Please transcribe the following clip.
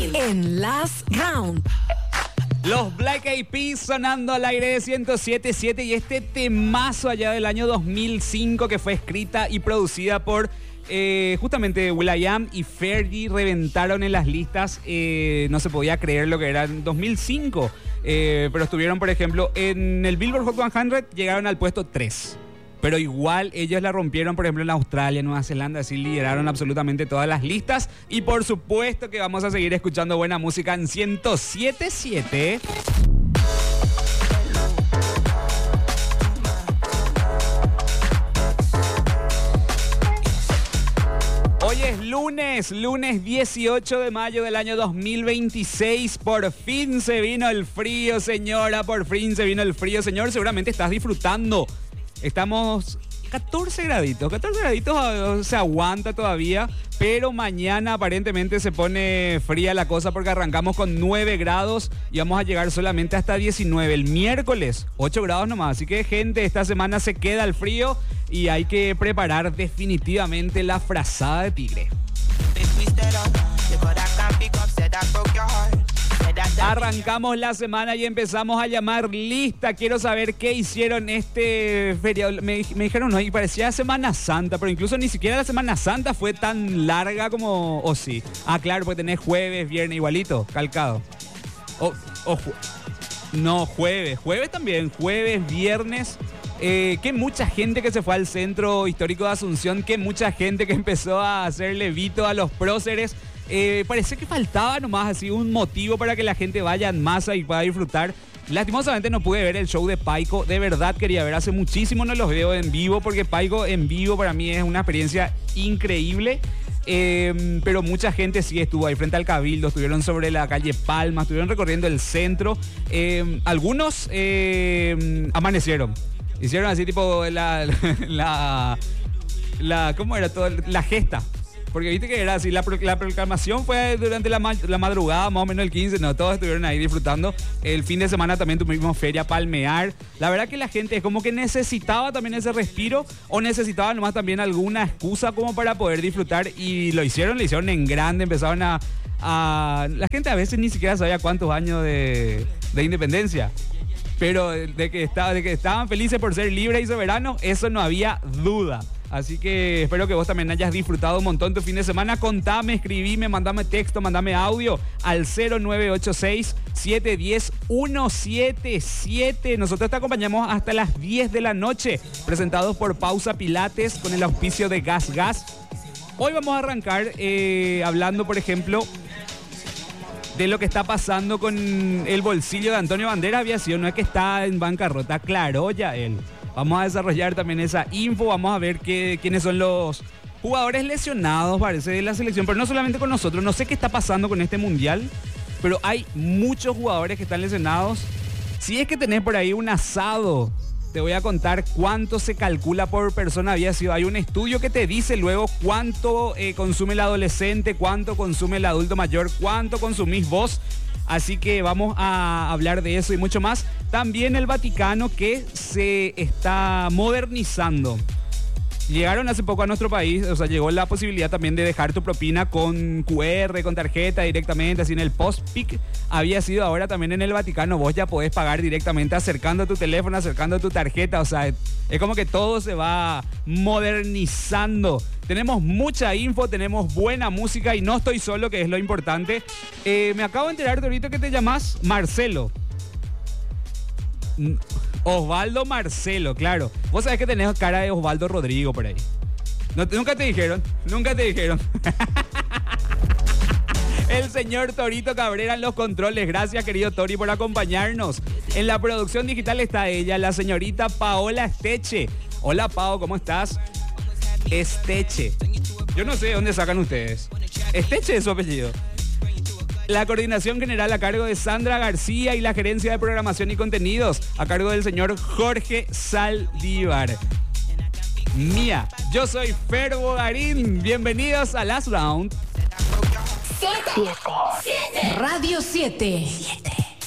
En Last Round. Los Black Eyed Peas sonando al aire de 107.7 y este temazo allá del año 2005 que fue escrita y producida por justamente will.i.am y Fergie reventaron en las listas. No se podía creer lo que era en 2005, pero estuvieron, por ejemplo, en el Billboard Hot 100, llegaron al puesto 3. Pero igual ellos la rompieron, por ejemplo, en Australia, Nueva Zelanda, así lideraron absolutamente todas las listas. Y por supuesto que vamos a seguir escuchando buena música en 107.7. Hoy es lunes 18 de mayo del año 2026. Por fin se vino el frío, señora, por fin se vino el frío, señor. Seguramente estás disfrutando. Estamos 14 graditos se aguanta todavía, pero mañana aparentemente se pone fría la cosa porque arrancamos con 9 grados y vamos a llegar solamente hasta 19. El miércoles 8 grados nomás, así que gente, esta semana se queda el frío y hay que preparar definitivamente la frazada de tigre. Arrancamos la semana y empezamos a llamar lista. Quiero saber qué hicieron este feriado. Me dijeron, no, y parecía Semana Santa, pero incluso ni siquiera la Semana Santa fue tan larga como... O sí. Ah, claro, porque tenés jueves, viernes, igualito, calcado. No, jueves también, jueves, viernes. Que mucha gente que se fue al centro histórico de Asunción, que mucha gente que empezó a hacerle vito a los próceres. Parece que faltaba nomás así un motivo para que la gente vaya en masa y pueda disfrutar. Lastimosamente no pude ver el show de Paiko, de verdad quería ver, hace muchísimo no los veo en vivo porque Paiko en vivo para mí es una experiencia increíble. Pero mucha gente sí estuvo ahí frente al Cabildo, estuvieron sobre la calle Palma, estuvieron recorriendo el centro. Algunos amanecieron, hicieron así tipo ¿cómo era todo? La gesta. Porque viste que era así, la proclamación fue durante la madrugada, más o menos el 15, no, todos estuvieron ahí disfrutando. El fin de semana también tuvimos Feria Palmear. La verdad que la gente es como que necesitaba también ese respiro o necesitaba nomás también alguna excusa como para poder disfrutar y lo hicieron en grande, empezaron a la gente a veces ni siquiera sabía cuántos años de independencia. Pero de que estaban felices por ser libres y soberanos, eso no había duda. Así que espero que vos también hayas disfrutado un montón tu fin de semana. Contame, escribime, mandame texto, mandame audio al 0986-710-177. Nosotros te acompañamos hasta las 10 de la noche, presentados por Pausa Pilates con el auspicio de Gas Gas. Hoy vamos a arrancar hablando, por ejemplo, de lo que está pasando con el bolsillo de Antonio Banderas. No es que está en bancarrota, claro, ya él. Vamos a desarrollar también esa info, vamos a ver quiénes son los jugadores lesionados, parece, de la selección, pero no solamente con nosotros. No sé qué está pasando con este mundial, pero hay muchos jugadores que están lesionados. Si es que tenés por ahí un asado, te voy a contar cuánto se calcula por persona había sido. Hay un estudio que te dice luego cuánto consume el adolescente, cuánto consume el adulto mayor, cuánto consumís vos. Así que vamos a hablar de eso y mucho más. También el Vaticano, que se está modernizando. Llegaron hace poco a nuestro país, o sea, llegó la posibilidad también de dejar tu propina con QR, con tarjeta directamente, así en el post-pic. Había sido ahora también en el Vaticano, vos ya podés pagar directamente acercando tu teléfono, acercando tu tarjeta, o sea, es como que todo se va modernizando. Tenemos mucha info, tenemos buena música y no estoy solo, que es lo importante. Me acabo de enterar de ahorita que te llamás Marcelo. Osvaldo Marcelo, claro. Vos sabés que tenés cara de Osvaldo Rodrigo por ahí. Nunca te dijeron. El señor Torito Cabrera en los controles. Gracias, querido Tori, por acompañarnos. En la producción digital está ella, la señorita Paola Esteche. Hola, Pao, ¿cómo estás? Esteche. Yo no sé de dónde sacan ustedes. Esteche es su apellido. La coordinación general a cargo de Sandra García y la gerencia de programación y contenidos a cargo del señor Jorge Saldívar. Mía, yo soy Fer Bogarín. Bienvenidos a Last Round. 7. Radio 7.